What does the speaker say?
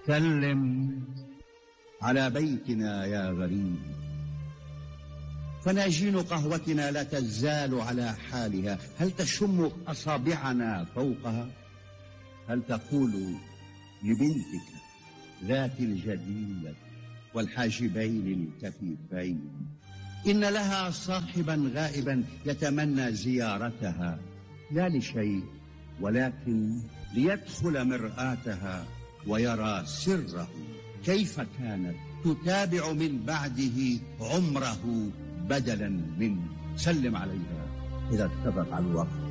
سلم على بيتنا يا غريب، فناجين قهوتنا لا تزال على حالها. هل تشم أصابعنا فوقها؟ هل تقول لبنتك ذات الجدية والحاجبين الكثيفين إن لها صاحبا غائبا يتمنى زيارتها، لا لشيء ولكن ليدخل مرآتها ويرى سره كيف كانت تتابع من بعده عمره بدلا منه؟ سلم عليها إذا اتفق الوقت.